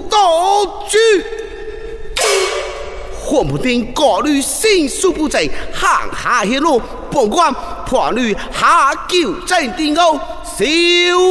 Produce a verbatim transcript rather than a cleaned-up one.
道具。说不定高律心术不正，行下血路，甭管破律下九正定高，小